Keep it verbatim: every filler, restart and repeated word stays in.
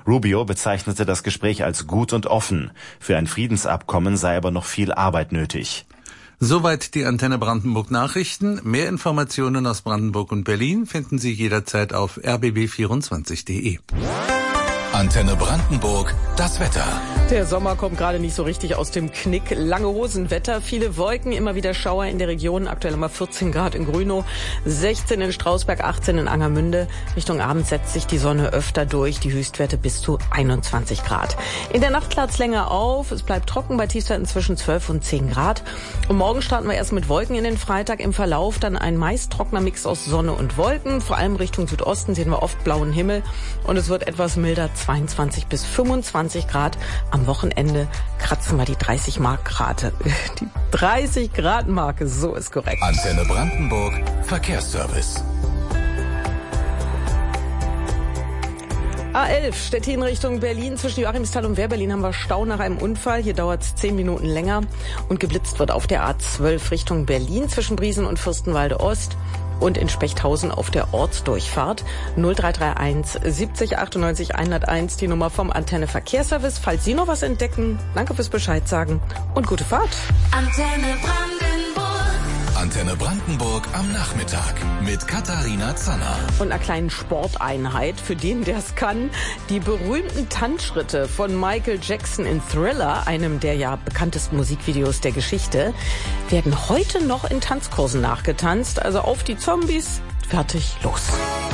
Rubio bezeichnete das Gespräch als gut und offen. Für ein Friedensabkommen sei aber noch viel Arbeit nötig. Soweit die Antenne Brandenburg Nachrichten. Mehr Informationen aus Brandenburg und Berlin finden Sie jederzeit auf r b b vierundzwanzig punkt de. Antenne Brandenburg, das Wetter. Der Sommer kommt gerade nicht so richtig aus dem Knick. Lange Hosenwetter, viele Wolken, immer wieder Schauer in der Region. Aktuell immer vierzehn Grad in Grünow, sechzehn in Strausberg, achtzehn in Angermünde. Richtung Abend setzt sich die Sonne öfter durch, die Höchstwerte bis zu einundzwanzig Grad. In der Nacht klart es länger auf, es bleibt trocken bei Tiefstwerten zwischen zwölf und zehn Grad. Und morgen starten wir erst mit Wolken in den Freitag. Im Verlauf dann ein meist trockener Mix aus Sonne und Wolken. Vor allem Richtung Südosten sehen wir oft blauen Himmel. Und es wird etwas milder, zweiundzwanzig bis fünfundzwanzig Grad. Am Wochenende kratzen wir die dreißig Mark Rate. Die dreißig Grad Marke, so ist korrekt. Antenne Brandenburg, Verkehrsservice. A elf, Stettin Richtung Berlin. Zwischen Joachimsthal und Wehr-Berlin haben wir Stau nach einem Unfall. Hier dauert es zehn Minuten länger. Und geblitzt wird auf der A zwölf Richtung Berlin zwischen Briesen und Fürstenwalde Ost. Und in Spechthausen auf der Ortsdurchfahrt. null drei drei eins siebzig achtundneunzig hunderteins, die Nummer vom Antenne Verkehrsservice. Falls Sie noch was entdecken, danke fürs Bescheid sagen und gute Fahrt. Antenne Brandenburg. Antenne Brandenburg am Nachmittag mit Katharina Zanner. Und einer kleinen Sporteinheit für den, der es kann. Die berühmten Tanzschritte von Michael Jackson in Thriller, einem der ja bekanntesten Musikvideos der Geschichte, werden heute noch in Tanzkursen nachgetanzt. Also auf die Zombies, fertig, los.